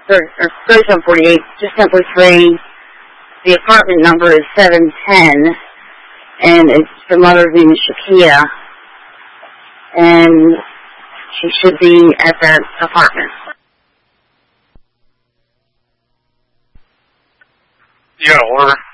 3748, just simply say the apartment number is 710, and it's the mother's name is Shakia, and she should be at that apartment. You got an order?